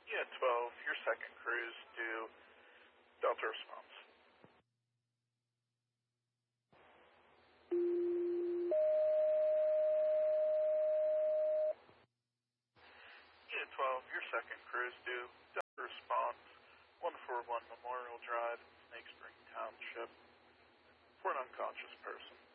Unit 12, your second cruise due Delta response. Unit 12, your second cruise due Delta response, 141 Memorial Drive, Snake Spring Township, for an unconscious person.